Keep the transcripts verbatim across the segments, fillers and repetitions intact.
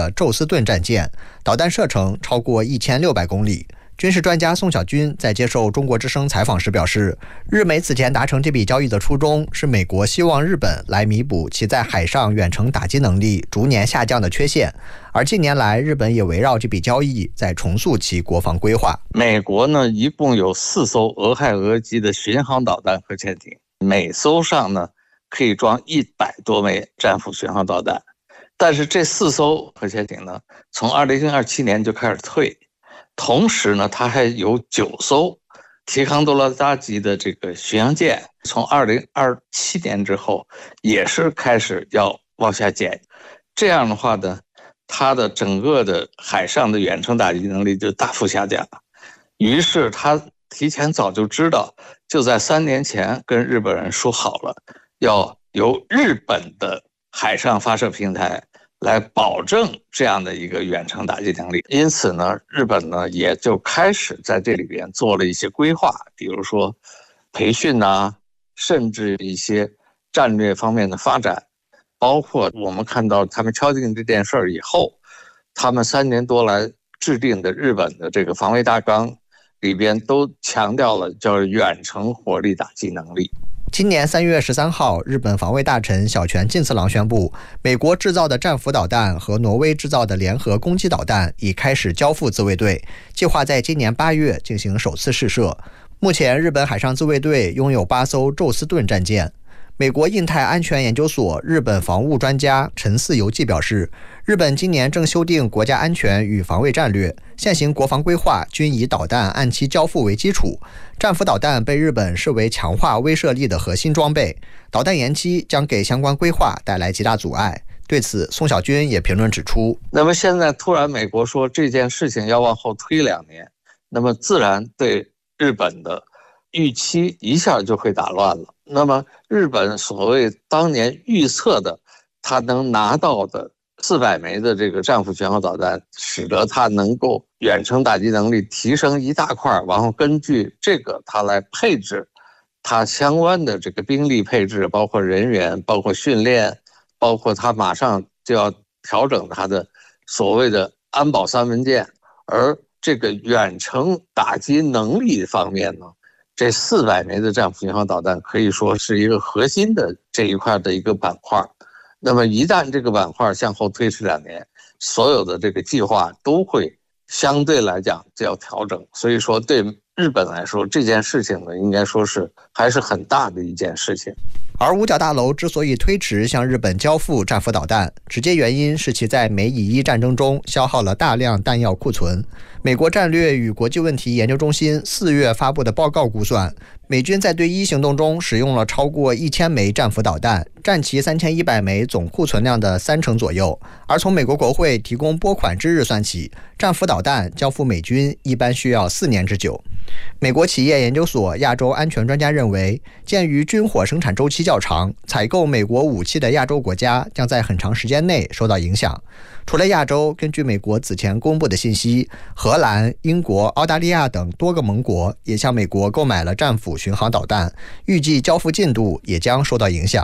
的宙斯盾战舰，导弹射程超过一千六百公里。军事专家宋小军在接受中国之声采访时表示，日美此前达成这笔交易的初衷是美国希望日本来弥补其在海上远程打击能力逐年下降的缺陷，而近年来日本也围绕这笔交易在重塑其国防规划。 美国呢一共有四艘俄亥俄级的巡航导弹核潜艇，每艘上呢可以装一百多枚战斧巡航导弹，但是这四艘核潜艇呢从二零二七年就开始退。同时呢，它还有九艘提康多拉扎级的这个巡洋舰，从二零二七年之后也是开始要往下减。这样的话呢，它的整个的海上的远程打击能力就大幅下降了。于是他提前早就知道，就在三年前跟日本人说好了，要由日本的海上发射平台来保证这样的一个远程打击能力。因此呢，日本呢也就开始在这里边做了一些规划，比如说培训啊，甚至一些战略方面的发展，包括我们看到他们敲定这件事儿以后，他们三年多来制定的日本的这个防卫大纲里边都强调了叫远程火力打击能力。 今年三月十三号，日本防卫大臣小泉进次郎宣布，美国制造的战斧导弹和挪威制造的联合攻击导弹已开始交付自卫队，计划在今年八月进行首次试射。目前，日本海上自卫队拥有八艘宙斯盾战舰。美国印太安全研究所日本防务专家陈四游纪表示，日本今年正修订国家安全与防卫战略，现行国防规划均以导弹按期交付为基础。战斧导弹被日本视为强化威慑力的核心装备，导弹延期将给相关规划带来极大阻碍。对此，宋小军也评论指出， 那么现在突然美国说这件事情要往后推两年，那么自然对日本的预期一下就会打乱了。那么日本所谓当年预测的他能拿到的四百枚的这个战斧巡航导弹，使得他能够远程打击能力提升一大块，然后根据这个他来配置他相关的这个兵力配置，包括人员，包括训练，包括他马上就要调整他的所谓的安保三文件。而这个远程打击能力方面呢，这四百枚的战斧巡航导弹可以说是一个核心的这一块的一个板块。那么一旦这个板块向后推迟两年，所有的这个计划都会相对来讲就要调整。所以说对日本来说，这件事情呢，应该说是还是很大的一件事情。 而五角大楼之所以推迟向日本交付战斧导弹，直接原因是其在美以伊战争中消耗了大量弹药库存。美国战略与国际问题研究中心四月发布的报告估算，美军在对伊行动中使用了超过一千枚战斧导弹，占其三千一百枚总库存量的三成左右。而从美国国会提供拨款之日算起，战斧导弹交付美军一般需要四年之久。美国企业研究所亚洲安全专家认为，鉴于军火生产周期较长，采购美国武器的亚洲国家将在很长时间内受到影响。除了亚洲，根据美国此前公布的信息，荷兰、英国、澳大利亚等多个盟国也向美国购买了战斧巡航导弹，预计交付进度也将受到影响。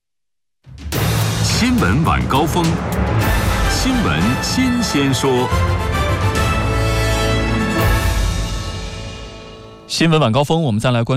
新闻晚高峰，新闻新鲜说。 新闻晚高峰，我们再来关注